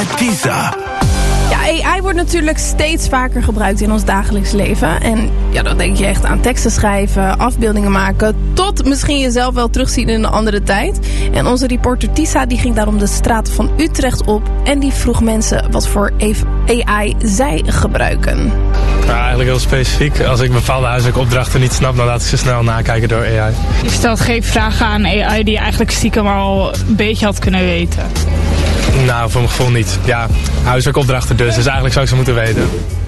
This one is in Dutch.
met Tisa. Ja, AI wordt natuurlijk steeds vaker gebruikt in ons dagelijks leven. En ja, dan denk je echt aan teksten schrijven, afbeeldingen maken, tot misschien jezelf wel terugzien in een andere tijd. En onze reporter Tisa die ging daarom de straten van Utrecht op en die vroeg mensen wat voor AI zij gebruiken. Ja, eigenlijk heel specifiek. Als ik bepaalde huiselijke opdrachten niet snap, dan laat ik ze snel nakijken door AI. Je stelt geen vragen aan AI die je eigenlijk stiekem al een beetje had kunnen weten. Nou, voor mijn gevoel niet. Ja, huiselijke opdrachten dus eigenlijk zou ik ze moeten weten.